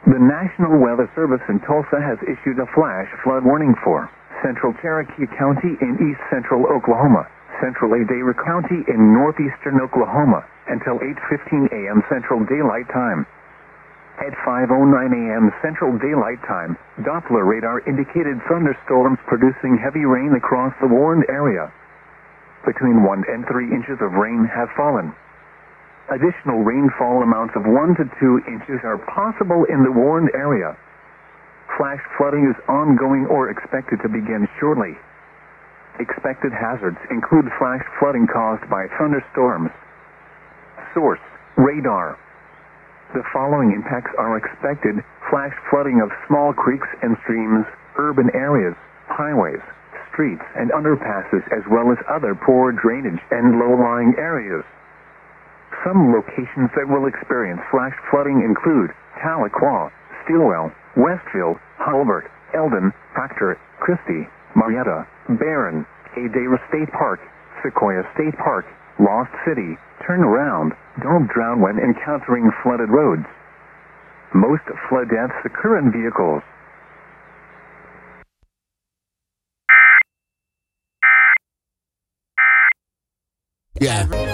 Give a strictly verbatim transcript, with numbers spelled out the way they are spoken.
The National Weather Service in Tulsa has issued a flash flood warning for Central Cherokee County in east central Oklahoma, Central Adair County in northeastern Oklahoma, until eight fifteen a.m. Central Daylight Time. At five oh nine a.m. Central Daylight Time, Doppler radar indicated thunderstorms producing heavy rain across the warned area. Between one and three inches of rain have fallen. Additional rainfall amounts of one to two inches are possible in the warned area. Flash flooding is ongoing or expected to begin shortly. Expected hazards include flash flooding caused by thunderstorms. Source: radar. The following impacts are expected: flash flooding of small creeks and streams, urban areas, highways, streets, and underpasses, as well as other poor drainage and low-lying areas. Some locations that will experience flash flooding include Tahlequah, Stilwell, Westville, Hulbert, Eldon, Proctor, Christie, Marietta, Barron, Adair State Park, Sequoia State Park, Lost City. Turn around. Don't drown when encountering flooded roads. Most flood deaths occur in vehicles. Yeah.